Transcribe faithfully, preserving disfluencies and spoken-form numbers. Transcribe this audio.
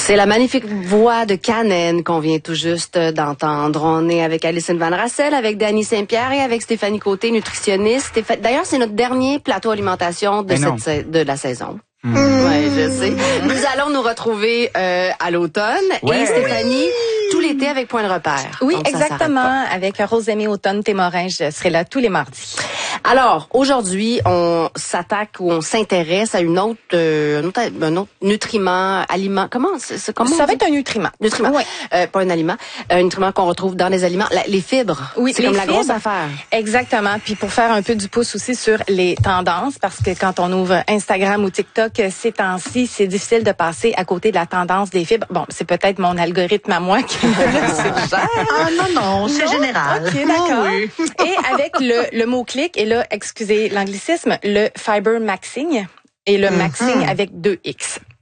C'est la magnifique voix de Canen qu'on vient tout juste d'entendre. On est avec Alison Van Rassel, avec Dany Saint-Pierre et avec Stéphanie Côté, nutritionniste. Stéph- D'ailleurs, c'est notre dernier plateau alimentation de, cette sa- de la saison. Mmh. Ouais, je sais. Nous allons nous retrouver euh, à l'automne. Ouais. Et Stéphanie, tout l'été avec Point de repère. Oui, donc, exactement. Avec Rosemée Automne-Témorin, je serai là tous les mardis. Alors, aujourd'hui, on s'attaque ou on s'intéresse à une autre, euh, un, autre un autre nutriment, aliment. Comment, c'est, c'est, comment ça va être un nutriment. Nutriment. Oui. Euh, pas un aliment. Un nutriment qu'on retrouve dans les aliments. La, les fibres. Oui, c'est les comme fibres, la grosse affaire. Exactement. Puis pour faire un peu du pouce aussi sur les tendances, parce que quand on ouvre Instagram ou TikTok ces temps-ci, c'est difficile de passer à côté de la tendance des fibres. Bon, c'est peut-être mon algorithme à moi qui me le suggère. Ah non, non, c'est non? général. OK, d'accord. Oui. Et avec le, le mot-clic, et là, excusez l'anglicisme, le fiber maxing et le mm-hmm. maxing avec deux X.